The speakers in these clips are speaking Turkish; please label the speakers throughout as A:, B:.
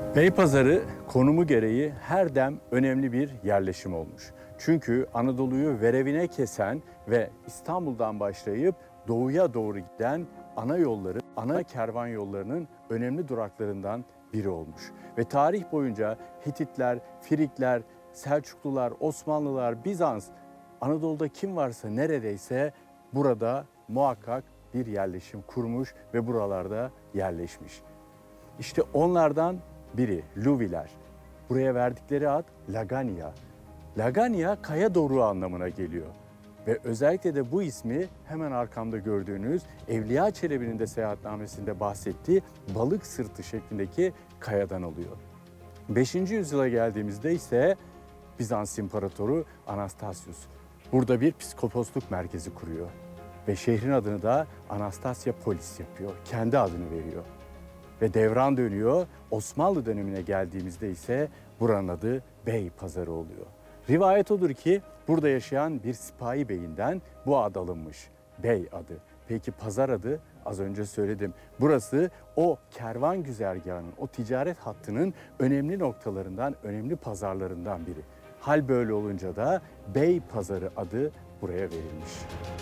A: Beypazarı konumu gereği her dem önemli bir yerleşim olmuş. Çünkü Anadolu'yu verevine kesen ve İstanbul'dan başlayıp doğuya doğru giden ana yolları, ana kervan yollarının önemli duraklarından biri olmuş. Ve tarih boyunca Hititler, Frikler, Selçuklular, Osmanlılar, Bizans, Anadolu'da kim varsa neredeyse burada muhakkak bir yerleşim kurmuş ve buralarda yerleşmiş. İşte onlardan biri Luviler. Buraya verdikleri ad Lagania. Lagania kaya doruğu anlamına geliyor. Ve özellikle de bu ismi hemen arkamda gördüğünüz Evliya Çelebi'nin de seyahatnamesinde bahsettiği balık sırtı şeklindeki kayadan alıyor. 5. yüzyıla geldiğimizde ise Bizans İmparatoru Anastasius burada bir psikoposluk merkezi kuruyor. Ve şehrin adını da Anastasya Polis yapıyor. Kendi adını veriyor. Ve devran dönüyor. Osmanlı dönemine geldiğimizde ise buranın adı Beypazarı oluyor. Rivayet odur ki burada yaşayan bir sipahi beyinden bu ad alınmış. Bey adı. Peki pazar adı? Az önce söyledim. Burası o kervan güzergahının, o ticaret hattının önemli noktalarından, önemli pazarlarından biri. Hal böyle olunca da Beypazarı adı buraya verilmiş.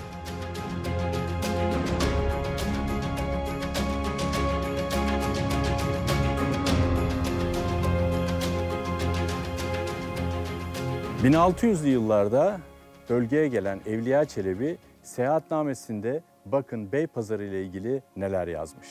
A: ...1600'lü yıllarda bölgeye gelen Evliya Çelebi seyahatnamesinde bakın Beypazarı ile ilgili neler yazmış.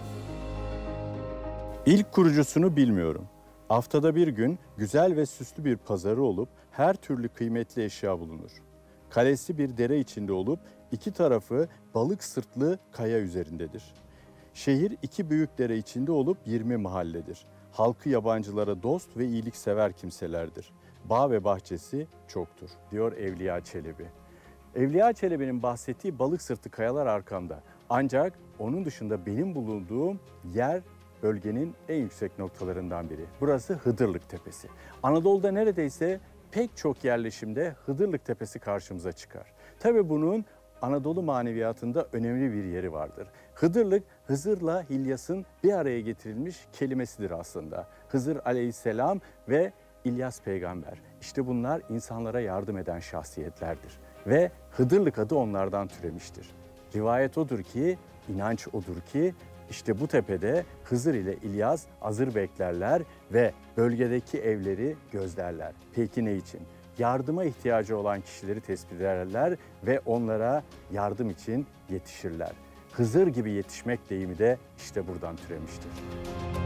A: İlk kurucusunu bilmiyorum. Haftada bir gün güzel ve süslü bir pazarı olup her türlü kıymetli eşya bulunur. Kalesi bir dere içinde olup iki tarafı balık sırtlı kaya üzerindedir. Şehir iki büyük dere içinde olup 20 mahalledir. Halkı yabancılara dost ve iyiliksever kimselerdir. Bağ ve bahçesi çoktur, diyor Evliya Çelebi. Evliya Çelebi'nin bahsettiği balık sırtı kayalar arkamda. Ancak onun dışında benim bulunduğum yer bölgenin en yüksek noktalarından biri. Burası Hıdırlık Tepesi. Anadolu'da neredeyse pek çok yerleşimde Hıdırlık Tepesi karşımıza çıkar. Tabii bunun Anadolu maneviyatında önemli bir yeri vardır. Hıdırlık, Hızır'la Hilyas'ın bir araya getirilmiş kelimesidir aslında. Hızır aleyhisselam ve İlyas peygamber. İşte bunlar insanlara yardım eden şahsiyetlerdir. Ve Hıdırlık adı onlardan türemiştir. Rivayet odur ki, inanç odur ki, işte bu tepede Hızır ile İlyas azır beklerler ve bölgedeki evleri gözlerler. Peki ne için? Yardıma ihtiyacı olan kişileri tespit ederler ve onlara yardım için yetişirler. Hızır gibi yetişmek deyimi de işte buradan türemiştir.